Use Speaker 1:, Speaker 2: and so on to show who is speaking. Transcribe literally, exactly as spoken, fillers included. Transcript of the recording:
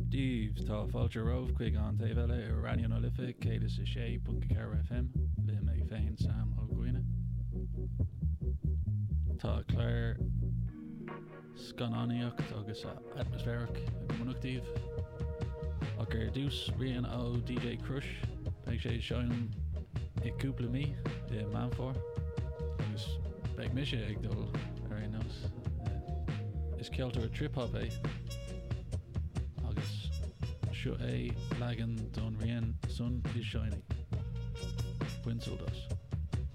Speaker 1: Díomh tá fáilte roimh chuig an taobhile ar radio Lifa cé is sé punt ceathr F M le mé féin Sam ó Gcuine. Tá cléir scannaíocht agus atmospheric munachtaíomh ach ar dús rian ó D J Crush beidh sé seoinm i cúpla mí de Manfor agus beidh mise ag dul ar é nás. Is ceoltar trip-hop é agus seo é legan don rian sun is shining. Winseldos.